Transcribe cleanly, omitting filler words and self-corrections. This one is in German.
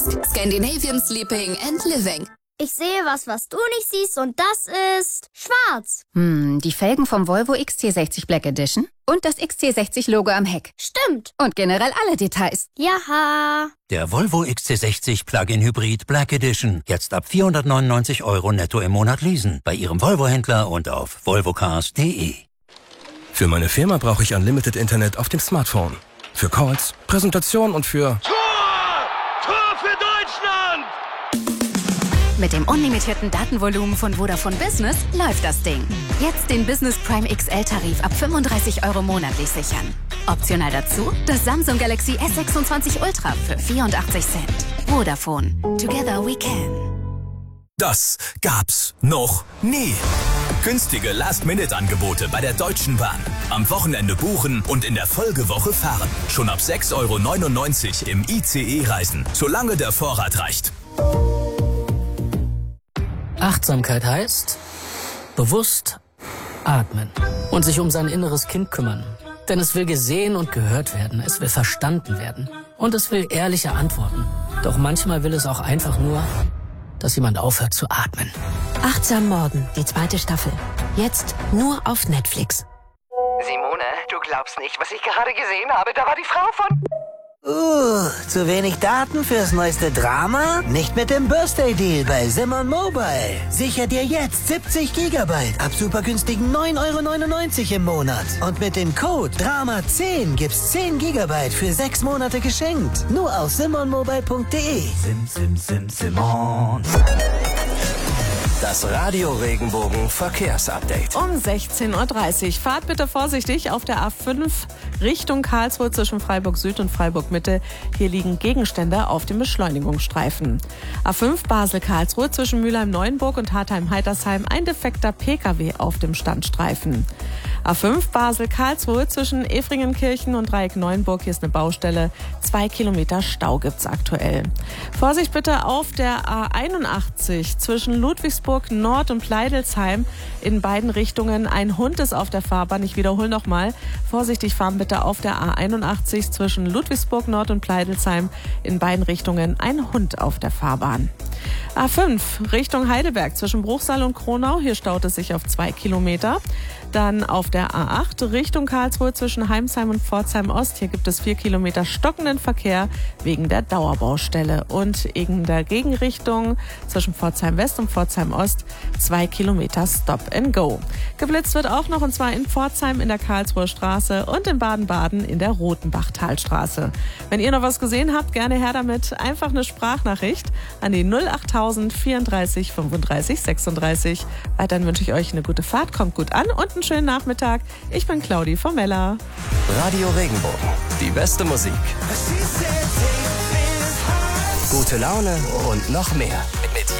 Scandinavian Sleeping and Living. Ich sehe was du nicht siehst und das ist schwarz. Die Felgen vom Volvo XC60 Black Edition und das XC60-Logo am Heck. Stimmt. Und generell alle Details. Jaha. Der Volvo XC60 Plug-in Hybrid Black Edition. Jetzt ab 499 € netto im Monat leasen. Bei Ihrem Volvo-Händler und auf volvocars.de. Für meine Firma brauche ich Unlimited Internet auf dem Smartphone. Für Calls, Präsentation und für... Tor für Deutschland! Mit dem unlimitierten Datenvolumen von Vodafone Business läuft das Ding. Jetzt den Business Prime XL-Tarif ab 35 € monatlich sichern. Optional dazu das Samsung Galaxy S26 Ultra für 84 Cent. Vodafone. Together we can. Das gab's noch nie. Günstige Last-Minute-Angebote bei der Deutschen Bahn. Am Wochenende buchen und in der Folgewoche fahren. Schon ab 6,99 € im ICE reisen, solange der Vorrat reicht. Achtsamkeit heißt bewusst atmen und sich um sein inneres Kind kümmern. Denn es will gesehen und gehört werden, es will verstanden werden und es will ehrliche Antworten. Doch manchmal will es auch einfach nur, dass jemand aufhört zu atmen. Achtsam Morden, die 2. Staffel. Jetzt nur auf Netflix. Simone, du glaubst nicht, was ich gerade gesehen habe. Da war die Frau von... Zu wenig Daten fürs neueste Drama? Nicht mit dem Birthday Deal bei Simon Mobile. Sicher dir jetzt 70 GB ab super günstigen 9,99 € im Monat. Und mit dem Code DRAMA10 gibt's 10 GB für 6 Monate geschenkt. Nur auf simonmobile.de. Simon. Das Radio Regenbogen Verkehrsupdate. Um 16:30 Uhr. Fahrt bitte vorsichtig auf der A5 Richtung Karlsruhe zwischen Freiburg Süd und Freiburg Mitte. Hier liegen Gegenstände auf dem Beschleunigungsstreifen. A5 Basel-Karlsruhe zwischen Mülheim-Neuenburg und Hartheim-Heitersheim. Ein defekter Pkw auf dem Standstreifen. A5 Basel-Karlsruhe zwischen Efringenkirchen und Dreieck-Neuenburg. Hier ist eine Baustelle. 2 Kilometer Stau gibt's aktuell. Vorsicht bitte auf der A81 zwischen Ludwigsburg Nord und Pleidelsheim. In beiden Richtungen. Ein Hund ist auf der Fahrbahn. Ich wiederhole nochmal. Vorsichtig fahren bitte auf der A81 zwischen Ludwigsburg Nord und Pleidelsheim. In beiden Richtungen ein Hund auf der Fahrbahn. A5 Richtung Heidelberg zwischen Bruchsal und Kronau. Hier staut es sich auf 2 Kilometer. Dann auf der A8 Richtung Karlsruhe zwischen Heimsheim und Pforzheim Ost. Hier gibt es 4 Kilometer stockenden Verkehr wegen der Dauerbaustelle. Und in der Gegenrichtung zwischen Pforzheim West und Pforzheim Ost 2 Kilometer Stop and Go. Geblitzt wird auch noch, und zwar in Pforzheim in der Karlsruher Straße und in Baden-Baden in der Rotenbachtalstraße. Wenn ihr noch was gesehen habt, gerne her damit. Einfach eine Sprachnachricht an die 08000 34 35 36. Weiterhin wünsche ich euch eine gute Fahrt, kommt gut an und einen schönen Nachmittag. Ich bin Claudi Formella. Radio Regenbogen. Die beste Musik. Gute Laune und noch mehr. Mit